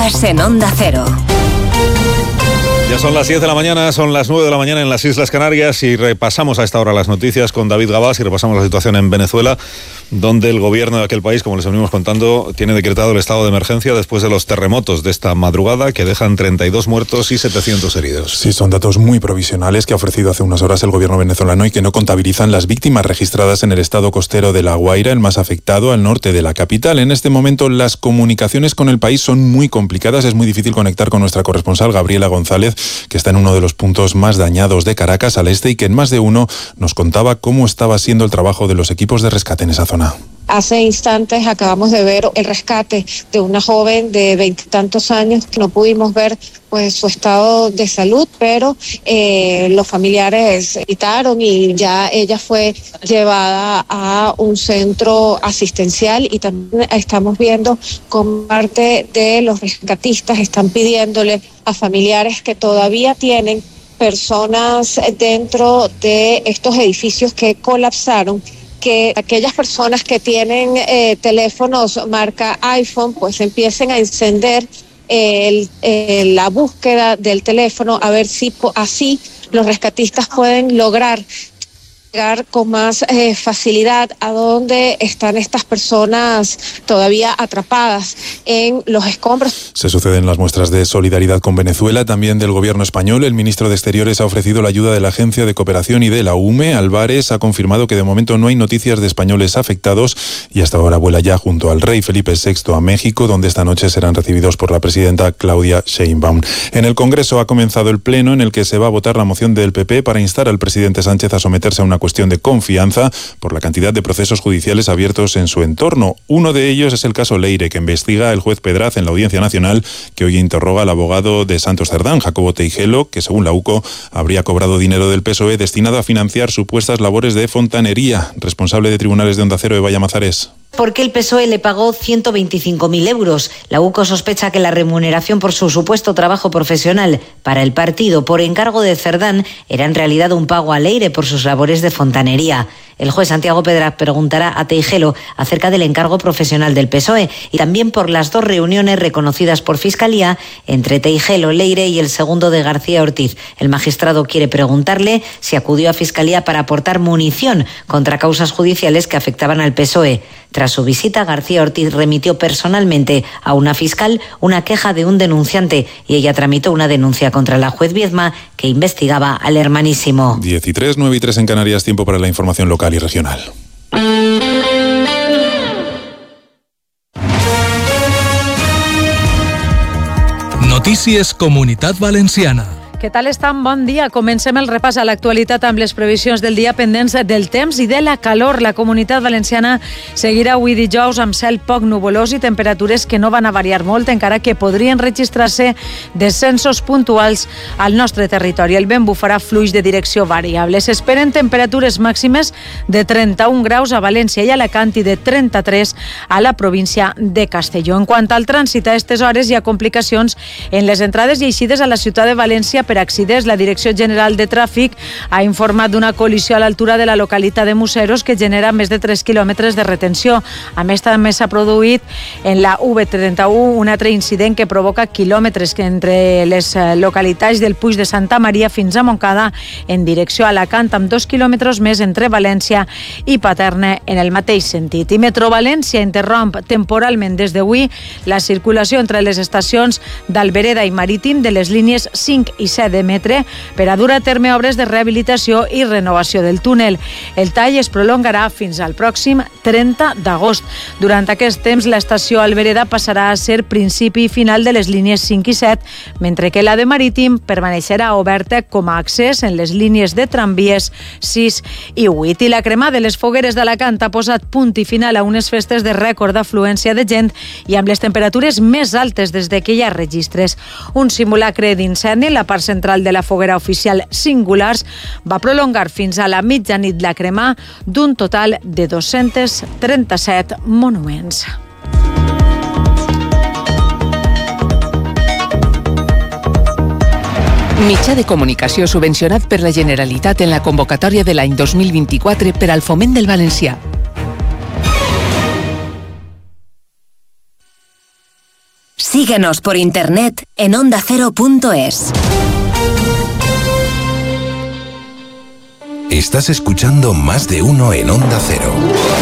En Onda Cero. Ya son las 10 de la mañana, son las 9 de la mañana en las Islas Canarias y repasamos a esta hora las noticias con David Gabás y repasamos la situación en Venezuela, donde el gobierno de aquel país, como les venimos contando, tiene decretado el estado de emergencia después de los terremotos de esta madrugada que dejan 32 muertos y 700 heridos. Sí, son datos muy provisionales que ha ofrecido hace unas horas el gobierno venezolano y que no contabilizan las víctimas registradas en el estado costero de La Guaira, el más afectado al norte de la capital. En este momento las comunicaciones con el país son muy complicadas, es muy difícil conectar con nuestra corresponsal Gabriela González, que está en uno de los puntos más dañados de Caracas, al este, y que en más de uno nos contaba cómo estaba siendo el trabajo de los equipos de rescate en esa zona. Hace instantes acabamos de ver el rescate de una joven de 20 y tantos años que no pudimos ver pues su estado de salud, pero los familiares gritaron y ya ella fue llevada a un centro asistencial, y también estamos viendo como parte de los rescatistas están pidiéndole a familiares que todavía tienen personas dentro de estos edificios que colapsaron, que aquellas personas que tienen teléfonos marca iPhone pues empiecen a encender la búsqueda del teléfono, a ver si así los rescatistas pueden lograr llegar con más facilidad a donde están estas personas todavía atrapadas en los escombros. Se suceden las muestras de solidaridad con Venezuela, también del gobierno español. El ministro de Exteriores ha ofrecido la ayuda de la Agencia de Cooperación y de la UME. Álvarez ha confirmado que de momento no hay noticias de españoles afectados y hasta ahora vuela ya junto al rey Felipe VI a México, donde esta noche serán recibidos por la presidenta Claudia Sheinbaum. En el Congreso ha comenzado el pleno en el que se va a votar la moción del PP para instar al presidente Sánchez a someterse a una cuestión de confianza por la cantidad de procesos judiciales abiertos en su entorno. Uno de ellos es el caso Leire, que investiga el juez Pedraz en la Audiencia Nacional, que hoy interroga al abogado de Santos Cerdán, Jacobo Teijelo, que según la UCO habría cobrado dinero del PSOE destinado a financiar supuestas labores de fontanería. Responsable de tribunales de Onda Cero, Eva Llamazares. Porque el PSOE le pagó 125.000 euros. La UCO sospecha que la remuneración por su supuesto trabajo profesional para el partido por encargo de Cerdán era en realidad un pago a Leire por sus labores de fontanería. El juez Santiago Pedraz preguntará a Teijelo acerca del encargo profesional del PSOE y también por las 2 reuniones reconocidas por Fiscalía entre Teijelo, Leire y el segundo de García Ortiz. El magistrado quiere preguntarle si acudió a Fiscalía para aportar munición contra causas judiciales que afectaban al PSOE. Tras su visita, García Ortiz remitió personalmente a una fiscal una queja de un denunciante y ella tramitó una denuncia contra la juez Viedma, que investigaba al hermanísimo. 13, 9 y 3 en Canarias, tiempo para la información local y regional. Notícies Comunitat Valenciana. Què tal estan? Bon dia. Comencem el repàs a l'actualitat amb les previsions del dia pendents del temps i de la calor. La Comunitat Valenciana seguirà avui dijous amb cel poc nuvolós i temperatures que no van a variar molt, encara que podrien registrar-se descensos puntuals al nostre territori. El vent bufarà fluix de direcció variable. S'esperen temperatures màximes de 31 graus a València i Alacant i de 33 a la província de Castelló. En quant al trànsit, a aquestes hores hi ha complicacions en les entrades i eixides a la ciutat de València per accidents. La Direcció General de Tràfic ha informat d'una col·lisió a l'altura de la localitat de Museros que genera més de 3 quilòmetres de retenció. A més, també s'ha produït en la V31 un altre incident que provoca quilòmetres entre les localitats del Puig de Santa Maria fins a Montcada en direcció a Alacant, amb 2 quilòmetres més entre València i Paterna en el mateix sentit. I Metro València interromp temporalment des d'avui la circulació entre les estacions d'Albereda i Marítim de les línies 5 i 7 de metre per a dur a terme obres de rehabilitació i renovació del túnel. El tall es prolongarà fins al pròxim 30 d'agost. Durant aquest temps, l'estació Albereda passarà a ser principi i final de les línies 5 i 7, mentre que la de Marítim permaneixerà oberta com a accés en les línies de tramvies 6 i 8. I la cremada de les fogueres d'Alacant ha posat punt i final a unes festes de rècord d'afluència de gent i amb les temperatures més altes des de que hi ha registres. Un simulacre d'incendi en la part central de la foguera oficial Singulars va prolongar fins a la mitjanit la crema d'un total de 237 monuments. Mitjà de comunicació subvencionat per la Generalitat en la convocatòria de l'any 2024 per al foment del valencià. Síguenos por internet en ondacero.es. Estás escuchando Más de Uno en Onda Cero.